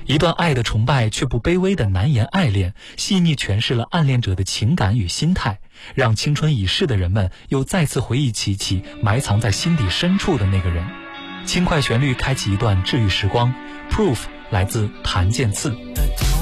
一段爱的崇拜却不卑微的难言爱恋，细腻诠释了暗恋者的情感与心态，让青春已逝的人们又再次回忆起埋藏在心底深处的那个人。轻快旋律开启一段治愈时光， Proof 来自谭健次。